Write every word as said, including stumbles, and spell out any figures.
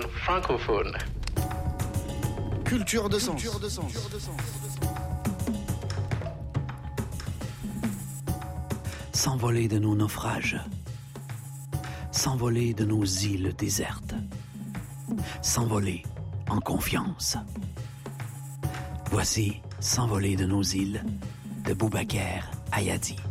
francophone. Culture de sens. S'envoler de nos naufrages, s'envoler de nos îles désertes, s'envoler en confiance. Voici S'envoler de nos îles de Boubaker Ayadi.